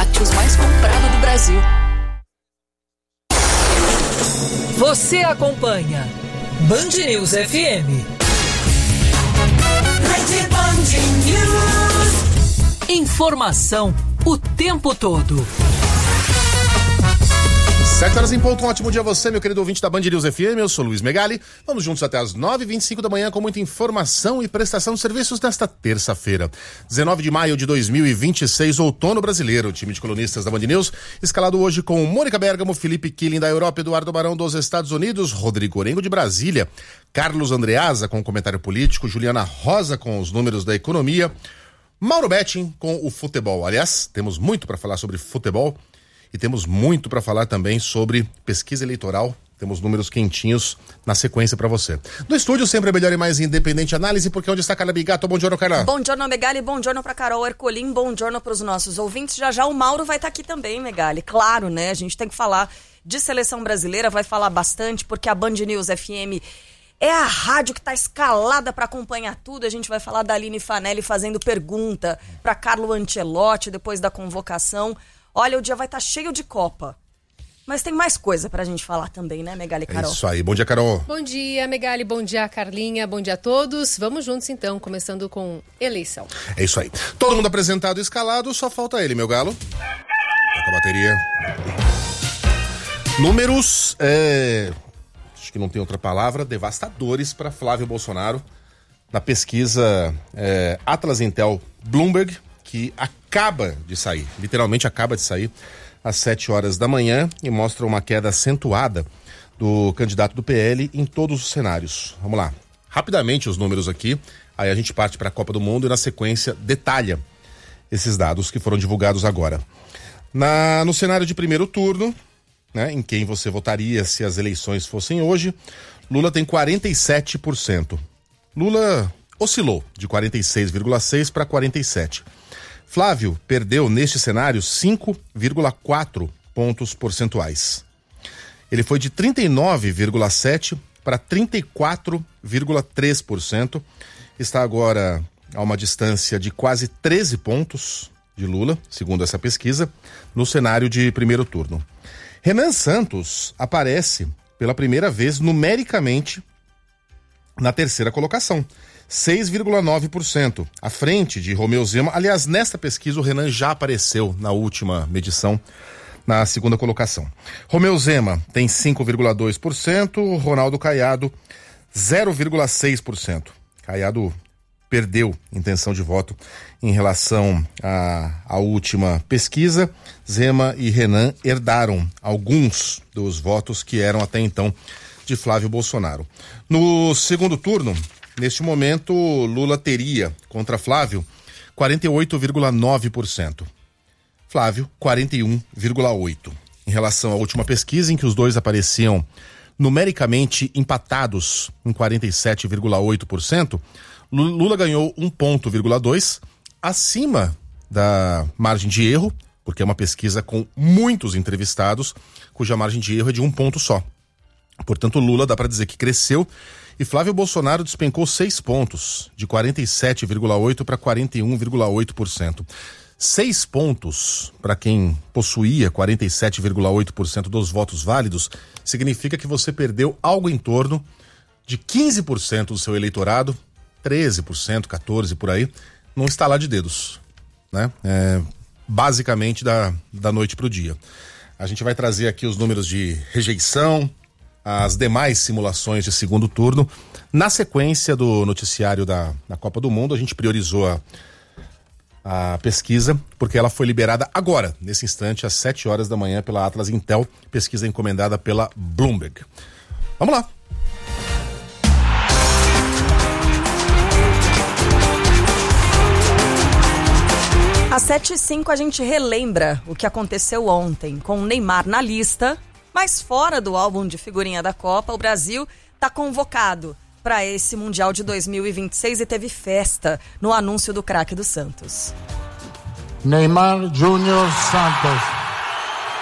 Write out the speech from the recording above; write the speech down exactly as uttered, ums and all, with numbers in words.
lácteos mais comprado do Brasil. Você acompanha Band News F M. Rede Band News. Informação o tempo todo. Sete horas em ponto, um ótimo dia a você, meu querido ouvinte da Band News F M, eu sou Luiz Megali. Vamos juntos até as nove e vinte e cinco da manhã com muita informação e prestação de serviços nesta terça-feira. dezenove de maio de dois mil e vinte e seis, outono brasileiro. O time de colunistas da Band News, escalado hoje com Mônica Bergamo, Felipe Killing da Europa, Eduardo Barão dos Estados Unidos, Rodrigo Orengo de Brasília, Carlos Andreasa com o comentário político, Juliana Rosa com os números da economia, Mauro Betting com o futebol. Aliás, temos muito para falar sobre futebol. E temos muito para falar também sobre pesquisa eleitoral. Temos números quentinhos na sequência para você. No estúdio, sempre a melhor e mais independente análise, porque onde está Carla Bigato? Bom dia, Carla. Bom dia, Megali. Bom dia para Carol Ercolim. Bom dia para os nossos ouvintes. Já já o Mauro vai estar aqui também, Megali. Claro, né? A gente tem que falar de seleção brasileira, vai falar bastante, porque a Band News F M é a rádio que está escalada para acompanhar tudo. A gente vai falar da Aline Fanelli fazendo pergunta para Carlo Ancelotti depois da convocação. Olha, o dia vai estar cheio de Copa. Mas tem mais coisa pra gente falar também, né, Megali e Carol? É isso aí. Bom dia, Carol. Bom dia, Megali. Bom dia, Carlinha. Bom dia a todos. Vamos juntos, então, começando com eleição. É isso aí. Todo mundo apresentado e escalado, só falta ele, meu galo. Toca a bateria. Números, é... acho que não tem outra palavra, devastadores para Flávio Bolsonaro na pesquisa é, Atlas Intel Bloomberg, que acaba de sair, literalmente acaba de sair, às sete horas da manhã, e mostra uma queda acentuada do candidato do P L em todos os cenários. Vamos lá, rapidamente os números aqui, aí a gente parte para a Copa do Mundo e na sequência detalha esses dados que foram divulgados agora. Na, no cenário de primeiro turno, né, em quem você votaria se as eleições fossem hoje, Lula tem quarenta e sete por cento. Lula oscilou de quarenta e seis vírgula seis para quarenta e sete por cento. Flávio perdeu, neste cenário, cinco vírgula quatro pontos percentuais. Ele foi de trinta e nove vírgula sete por cento para trinta e quatro vírgula três por cento. Está agora a uma distância de quase treze pontos de Lula, segundo essa pesquisa, no cenário de primeiro turno. Renan Santos aparece pela primeira vez numericamente na terceira colocação. seis vírgula nove por cento, à frente de Romeu Zema. Aliás, nesta pesquisa o Renan já apareceu na última medição, na segunda colocação. Romeu Zema tem cinco vírgula dois por cento, Ronaldo Caiado zero vírgula seis por cento. Caiado perdeu intenção de voto em relação à, à última pesquisa. Zema e Renan herdaram alguns dos votos que eram até então de Flávio Bolsonaro. No segundo turno, neste momento, Lula teria contra Flávio quarenta e oito vírgula nove por cento. Flávio, quarenta e um vírgula oito por cento. Em relação à última pesquisa, em que os dois apareciam numericamente empatados em quarenta e sete vírgula oito por cento, Lula ganhou um ponto, dois, acima da margem de erro, porque é uma pesquisa com muitos entrevistados, cuja margem de erro é de um ponto só. Portanto, Lula dá para dizer que cresceu, e Flávio Bolsonaro despencou seis pontos, de quarenta e sete vírgula oito por cento para quarenta e um vírgula oito por cento. Seis pontos, para quem possuía quarenta e sete vírgula oito por cento dos votos válidos, significa que você perdeu algo em torno de quinze por cento do seu eleitorado, treze por cento, quatorze por cento por aí, num estalar de dedos, né? É, basicamente da, da noite para o dia. A gente vai trazer aqui os números de rejeição, as demais simulações de segundo turno. Na sequência do noticiário da, da Copa do Mundo, a gente priorizou a, a pesquisa, porque ela foi liberada agora, nesse instante, às sete horas da manhã, pela Atlas Intel, pesquisa encomendada pela Bloomberg. Vamos lá! Às sete e cinco a gente relembra o que aconteceu ontem, com o Neymar na lista, mas fora do álbum de figurinha da Copa. O Brasil está convocado para esse Mundial de dois mil e vinte e seis e teve festa no anúncio do craque do Santos. Neymar Júnior Santos.